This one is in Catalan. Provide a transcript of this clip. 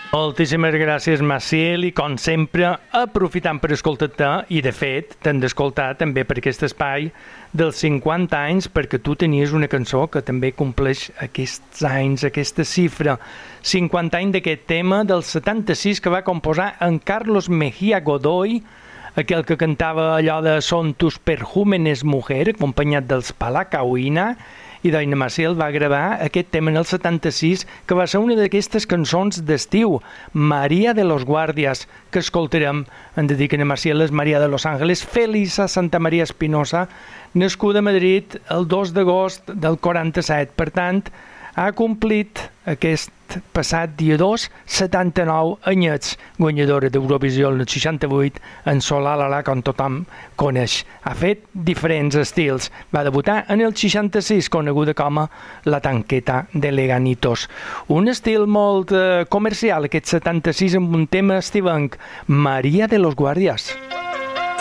Moltíssimes gràcies, Maciel, i com sempre, aprofitant per escoltar-te, i de fet, t'hem d'escoltar també per aquest espai dels 50 anys, perquè tu tenies una cançó que també compleix aquests anys, aquesta xifra. 50 anys d'aquest tema del 76 que va composar en Carlos Mejía Godoy, aquell que cantava allò de Son tus perjúmenes mujer, acompanyat dels Palacauina, i Doina Maciel va gravar aquest tema en el 76, que va ser una d'aquestes cançons d'estiu, Maria de los Guàrdies, que escoltarem. En dediquen a Maciel és Maria de los Ángeles, Felisa Santa Maria Espinosa, nascuda a Madrid el 2 d'agost del 47. Per tant, ha complit aquest passat dia 2, 79 anyets, guanyadora d'Eurovisió en el 68, en Solà Lalà, com tothom coneix. Ha fet diferents estils. Va debutar en el 66, coneguda com a La Tanqueta de Leganitos. Un estil molt comercial, aquest 76, amb un tema estivenc, Maria de los Guàrdies.